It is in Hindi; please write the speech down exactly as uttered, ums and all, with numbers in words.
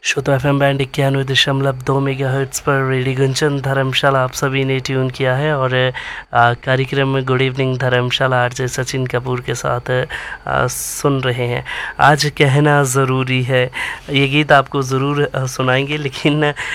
श्रोता एफ एम बैंड इक्यानवे दशमलव दो मेगा हर्ट्स पर रेडियो गुंजन धर्मशाला आप सभी ने ट्यून किया है और आ, कार्यक्रम में गुड इवनिंग धर्मशाला आरजे सचिन कपूर के साथ आ, सुन रहे हैं। आज कहना ज़रूरी है ये गीत आपको ज़रूर सुनाएंगे, लेकिन